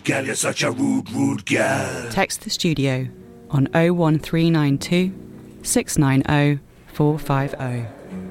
gal, you're such a rude gal. Text the studio on 01392 690 450.